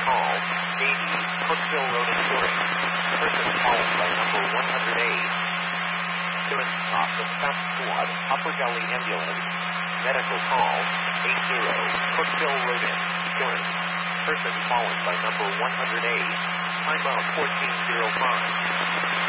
call, Davies, Cookville Road in Turin. Person called by number 108. Turin Stop the Staff Squad, Upper Delhi Ambulance. Medical call, 80, Cookville Road in Turin. Person fallen by number 108. Time out 1405.